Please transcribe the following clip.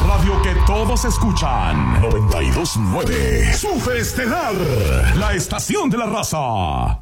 radio que todos escuchan. 92.9. Sufe Estelar. La estación de la raza.